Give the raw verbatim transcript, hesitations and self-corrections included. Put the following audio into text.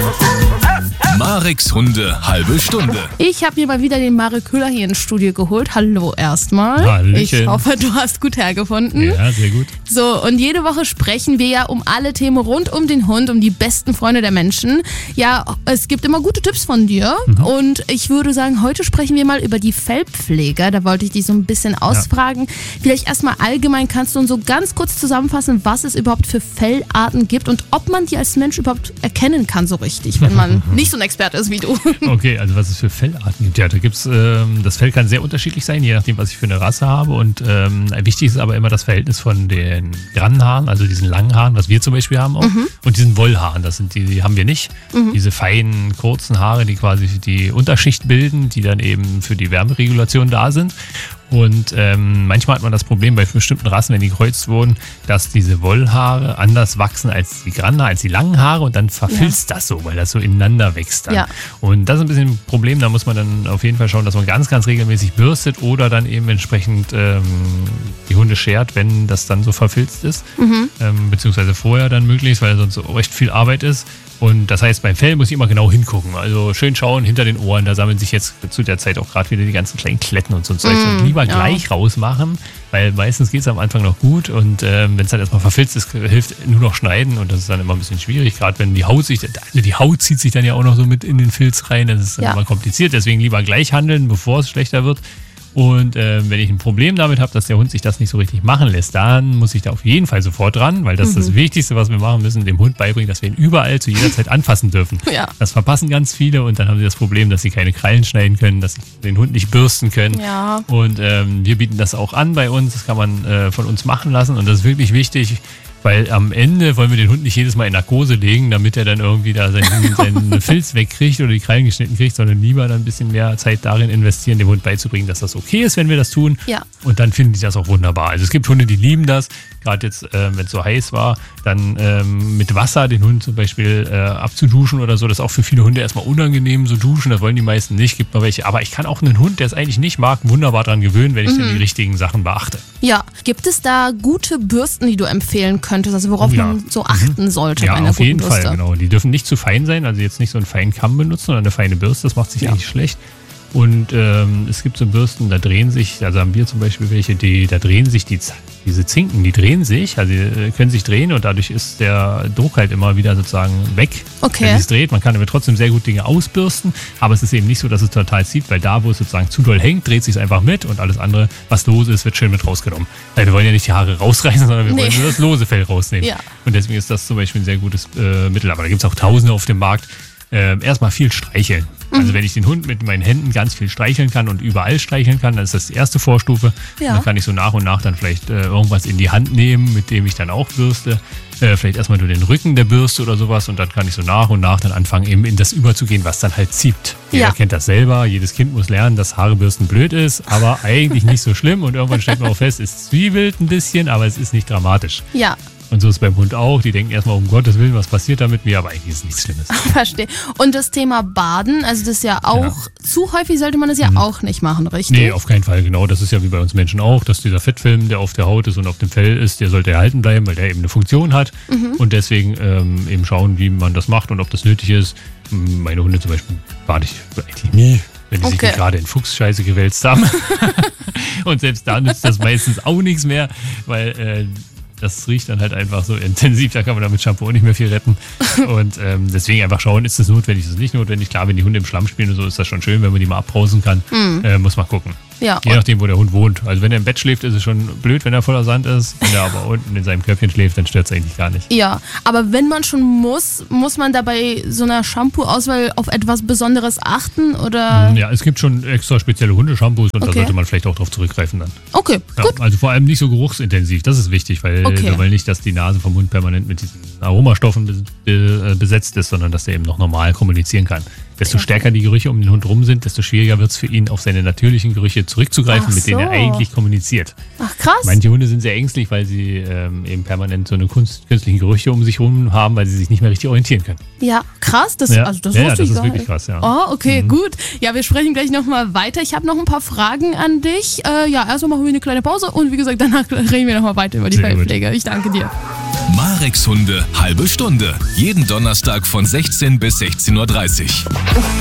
Mareks Hunde, halbe Stunde. Ich habe mir mal wieder den Marek Höhler hier ins Studio geholt. Hallo erstmal. Hallöchen. Ich hoffe, du hast gut hergefunden. Ja, sehr gut. So, und jede Woche sprechen wir ja um alle Themen rund um den Hund, um die besten Freunde der Menschen. Ja, es gibt immer gute Tipps von dir. Mhm. Und ich würde sagen, heute sprechen wir mal über die Fellpflege. Da wollte ich dich so ein bisschen ausfragen. Ja. Vielleicht erstmal allgemein, kannst du uns so ganz kurz zusammenfassen, was es überhaupt für Fellarten gibt und ob man die als Mensch überhaupt erkennen kann so richtig, wenn man nicht so ein Experte ist wie du. Okay, also was es für Fellarten gibt. Ja, da gibt's, ähm, das Fell kann sehr unterschiedlich sein, je nachdem, was ich für eine Rasse habe. Und ähm, wichtig ist aber immer das Verhältnis von den Grannenhaaren, also diesen langen Haaren, was wir zum Beispiel haben auch, mhm. und diesen Wollhaaren. Das sind die, die haben wir nicht. Mhm. Diese feinen, kurzen Haare, die quasi die Unterschicht bilden, die dann eben für die Wärmeregulation da sind. Und ähm, manchmal hat man das Problem bei bestimmten Rassen, wenn die gekreuzt wurden, dass diese Wollhaare anders wachsen als die Grannenhaare, als die langen Haare und dann verfilzt ja. das so, weil das so ineinander wächst dann. Ja. Und das ist ein bisschen ein Problem, da muss man dann auf jeden Fall schauen, dass man ganz, ganz regelmäßig bürstet oder dann eben entsprechend ähm, die Hunde schert, wenn das dann so verfilzt ist, mhm. ähm, beziehungsweise vorher dann möglichst, weil sonst recht viel Arbeit ist. Und das heißt, beim Fell muss ich immer genau hingucken. Also schön schauen, hinter den Ohren, da sammeln sich jetzt zu der Zeit auch gerade wieder die ganzen kleinen Kletten und so ein Zeug. Mm, und lieber ja. gleich rausmachen, weil meistens geht es am Anfang noch gut. Und ähm, wenn es dann erstmal verfilzt ist, hilft nur noch schneiden. Und das ist dann immer ein bisschen schwierig, gerade wenn die Haut sich, also die Haut zieht sich dann ja auch noch so mit in den Filz rein. Das ist dann ja. immer kompliziert. Deswegen lieber gleich handeln, bevor es schlechter wird. Und äh, wenn ich ein Problem damit habe, dass der Hund sich das nicht so richtig machen lässt, dann muss ich da auf jeden Fall sofort dran, weil das mhm. ist das Wichtigste, was wir machen müssen, dem Hund beibringen, dass wir ihn überall zu jeder Zeit anfassen dürfen. Ja. Das verpassen ganz viele und dann haben sie das Problem, dass sie keine Krallen schneiden können, dass sie den Hund nicht bürsten können. Ja. Und ähm, wir bieten das auch an bei uns, das kann man äh, von uns machen lassen und das ist wirklich wichtig. Weil am Ende wollen wir den Hund nicht jedes Mal in Narkose legen, damit er dann irgendwie da seinen, seinen Filz wegkriegt oder die Krallen geschnitten kriegt, sondern lieber dann ein bisschen mehr Zeit darin investieren, dem Hund beizubringen, dass das okay ist, wenn wir das tun. Ja. Und dann finden die das auch wunderbar. Also es gibt Hunde, die lieben das. Gerade jetzt, äh, wenn es so heiß war, dann ähm, mit Wasser den Hund zum Beispiel äh, abzuduschen oder so. Das ist auch für viele Hunde erstmal unangenehm, so duschen. Das wollen die meisten nicht. Gibt noch welche. Aber ich kann auch einen Hund, der es eigentlich nicht mag, wunderbar daran gewöhnen, wenn ich mhm. dann die richtigen Sachen beachte. Ja. Gibt es da gute Bürsten, die du empfehlen könntest? Also worauf oh, ja. man so achten mhm. sollte ja, bei einer auf guten jeden Bürste? Fall, genau. Die dürfen nicht zu fein sein. Also jetzt nicht so einen feinen Kamm benutzen, sondern eine feine Bürste. Das macht sich ja. eigentlich schlecht. Und ähm, es gibt so Bürsten, da drehen sich, also haben wir zum Beispiel welche, die, da drehen sich die, diese Zinken, die drehen sich, also die können sich drehen und dadurch ist der Druck halt immer wieder sozusagen weg, okay. wenn es dreht. Man kann aber trotzdem sehr gut Dinge ausbürsten, aber es ist eben nicht so, dass es total zieht, weil da, wo es sozusagen zu doll hängt, dreht sich es einfach mit und alles andere, was lose ist, wird schön mit rausgenommen. Weil wir wollen ja nicht die Haare rausreißen, sondern wir nee. wollen nur das lose Fell rausnehmen. Ja. Und deswegen ist das zum Beispiel ein sehr gutes äh, Mittel. Aber da gibt es auch Tausende auf dem Markt. Äh, erstmal viel streicheln. Also wenn ich den Hund mit meinen Händen ganz viel streicheln kann und überall streicheln kann, dann ist das die erste Vorstufe. Ja. Dann kann ich so nach und nach dann vielleicht äh, irgendwas in die Hand nehmen, mit dem ich dann auch bürste. Äh, vielleicht erstmal nur den Rücken der Bürste oder sowas und dann kann ich so nach und nach dann anfangen, eben in das überzugehen, was dann halt zieht. Jeder ja. kennt das selber. Jedes Kind muss lernen, dass Haarebürsten blöd ist, aber eigentlich nicht so schlimm und irgendwann stellt man auch fest, es zwiebelt ein bisschen, aber es ist nicht dramatisch. Ja. Und so ist es beim Hund auch. Die denken erstmal, um Gottes Willen, was passiert da mit mir? Aber eigentlich ist es nichts Schlimmes. Verstehe. Und das Thema Baden, also das ist ja auch, ja. zu häufig sollte man das ja mhm. auch nicht machen, richtig? Nee, auf keinen Fall, genau. Das ist ja wie bei uns Menschen auch, dass dieser Fettfilm, der auf der Haut ist und auf dem Fell ist, der sollte erhalten bleiben, weil der eben eine Funktion hat. Mhm. Und deswegen ähm, eben schauen, wie man das macht und ob das nötig ist. Meine Hunde zum Beispiel bade ich eigentlich nie, wenn die okay. sich nicht gerade in Fuchsscheiße gewälzt haben. Und selbst da nützt das meistens auch nichts mehr, weil äh, das riecht dann halt einfach so intensiv, da kann man damit Shampoo auch nicht mehr viel retten. Und ähm, deswegen einfach schauen, ist das notwendig, ist es nicht notwendig. Klar, wenn die Hunde im Schlamm spielen und so, ist das schon schön, wenn man die mal abbrausen kann. Mhm. Äh, muss man gucken. Ja. Je nachdem, wo der Hund wohnt. Also wenn er im Bett schläft, ist es schon blöd, wenn er voller Sand ist. Wenn er aber unten in seinem Köpfchen schläft, dann stört es eigentlich gar nicht. Ja, aber wenn man schon muss, muss man da bei so einer Shampoo-Auswahl auf etwas Besonderes achten? Oder? Ja, es gibt schon extra spezielle Hundeshampoos und okay. da sollte man vielleicht auch drauf zurückgreifen dann. Okay, ja, gut. Also vor allem nicht so geruchsintensiv, das ist wichtig, weil okay. wir wollen nicht, dass die Nase vom Hund permanent mit diesen Aromastoffen besetzt ist, sondern dass der eben noch normal kommunizieren kann. Desto stärker die Gerüche um den Hund rum sind, desto schwieriger wird es für ihn, auf seine natürlichen Gerüche zurückzugreifen, Ach mit so. denen er eigentlich kommuniziert. Ach krass. Manche Hunde sind sehr ängstlich, weil sie ähm, eben permanent so eine Kunst, künstlichen Gerüche um sich rum haben, weil sie sich nicht mehr richtig orientieren können. Ja, krass. Das, ja. Also das ja, wusste ja, das ich ist gar wirklich nicht. krass, ja. Oh, okay, mhm. gut. Ja, wir sprechen gleich nochmal weiter. Ich habe noch ein paar Fragen an dich. Äh, ja, erstmal machen wir eine kleine Pause und wie gesagt, danach reden wir nochmal weiter über die Fellpflege. Ich danke dir. Marex Hunde, halbe Stunde. Jeden Donnerstag von sechzehn bis sechzehn Uhr dreißig.